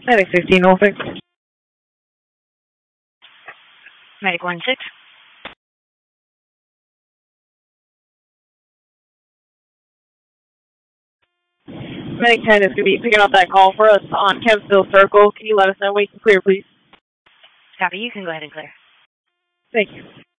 Medic 16 Norfolk. Medic 1-6. Medic 10 is going to be picking up that call for us on Kempsville Circle. Can you let us know when we can clear, please? Copy. You can go ahead and clear. Thank you.